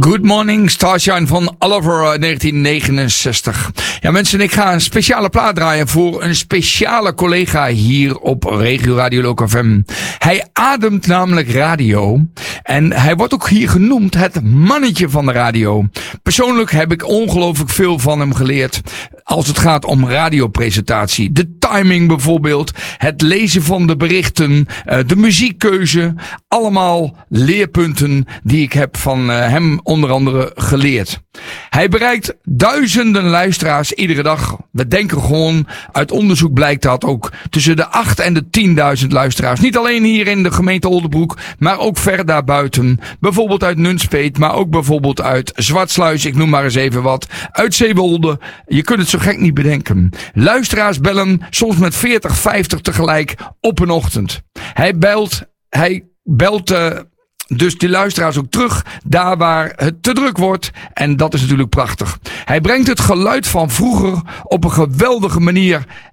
Good Morning Starshine van Oliver uit 1969. Ja mensen, ik ga een speciale plaat draaien voor een speciale collega hier op Regio Radio Local FM. Hij ademt namelijk radio en hij wordt ook hier genoemd het mannetje van de radio. Persoonlijk heb ik ongelooflijk veel van hem geleerd als het gaat om radiopresentatie. De timing bijvoorbeeld, het lezen van de berichten, de muziekkeuze. Allemaal leerpunten die ik heb van hem onder andere geleerd. Hij bereikt duizenden luisteraars iedere dag. We denken gewoon, uit onderzoek blijkt dat ook tussen de 8 en de 10.000 luisteraars. Niet alleen hier in de gemeente Oldenbroek, maar ook ver daarbuiten. Bijvoorbeeld uit Nunspeet, maar ook bijvoorbeeld uit Zwartsluis. Ik noem maar eens even wat. Uit Zeewolde. Je kunt het zo gek niet bedenken. Luisteraars bellen soms met 40, 50 tegelijk op een ochtend. Hij belt dus die luisteraars ook terug daar waar het te druk wordt. En dat is natuurlijk prachtig. Hij brengt het geluid van vroeger op een geweldige manier